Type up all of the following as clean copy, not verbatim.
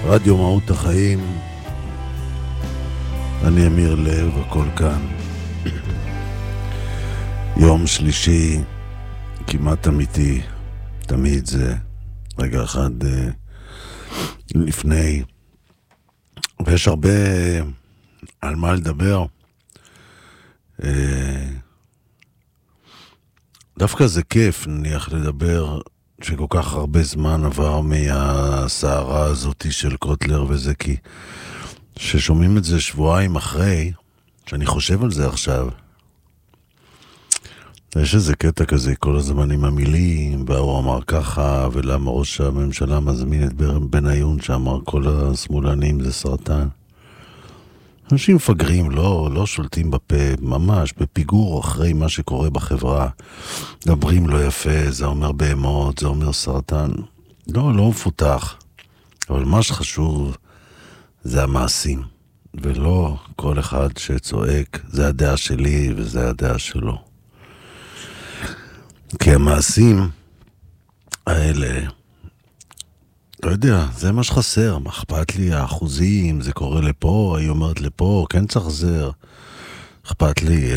רדיו מהות החיים, אני אמיר לב, הכל כאן. יום שלישי, כמעט אמיתי, תמיד זה רגע אחד לפני, ויש הרבה על מה לדבר. דווקא זה כיף, נניח, לדבר שכל כך הרבה זמן עבר מהסערה הזאת של קוטלר וזה, כי ששומעים את זה שבועיים אחרי, שאני חושב על זה עכשיו, יש איזה קטע כזה כל הזמן עם המילים, והוא אמר ככה, ולמה ראש הממשלה מזמין את בניון שאמר כל השמאלנים זה סרטן. אנשים מפגרים, לא שולטים בפה, ממש בפיגור אחרי מה שקורה בחברה. דברים לא יפה, זה אומר בהמות, זה אומר סרטן. לא מפותח. אבל מה שחשוב זה המעשים, ולא כל אחד שצועק, זה הדעה שלי וזה הדעה שלו. כי המעשים האלה, לא יודע, זה מה שחסר, מה אכפת לי, האחוזים, זה קורה לפה, היא אומרת לפה, כן צריך זר. אכפת לי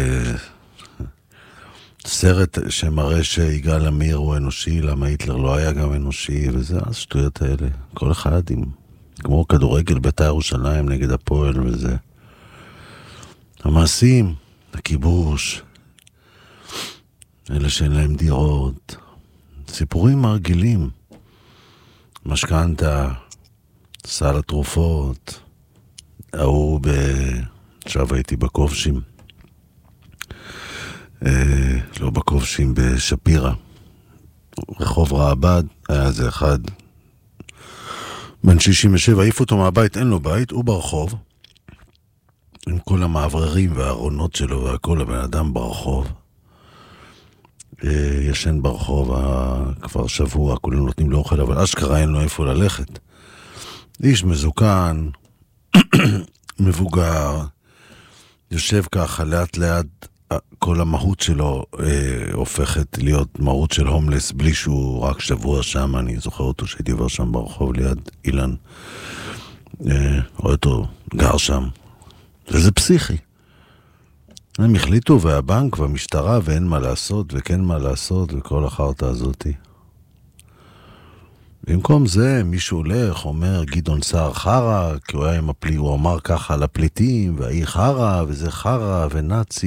סרט שמראה שיגאל עמיר הוא אנושי, למה היטלר לא היה גם אנושי, וזה השטויות האלה. כל אחד עם, כמו כדורגל בית"ר ירושלים נגד הפועל וזה. המעשים, הכיבוש, אלה שאין להם דירות, סיפורים מרגילים. משכנתה, סל התרופות, עכשיו הייתי בכובשים, לא בכובשים, בשפירה, רחוב רעבד, היה זה אחד, בן 67, העיף אותו מהבית, אין לו בית, הוא ברחוב, עם כל המעבררים והארונות שלו והכל, הבן אדם ברחוב, ישן ברחוב כבר שבוע, כולם נותנים לו אוכל, אבל אשכרה אין לו איפה ללכת. איש מזוקן, מבוגר, יושב ככה, לאט לאט כל המהות שלו הופכת להיות מהות של הומלס, בלי שהוא רק שבוע שם. אני זוכר אותו שהייתי עבר שם ברחוב ליד אילן, רואה אותו גר שם, וזה פסיכי. הם החליטו, והבנק והמשטרה, ואין מה לעשות וכן מה לעשות וכל החרטה הזאתי. במקום זה מישהו הולך, אומר גדעון סער חרה, כי הוא היה עם הוא אמר ככה על הפליטים, והיא חרה וזה חרה ונאצי.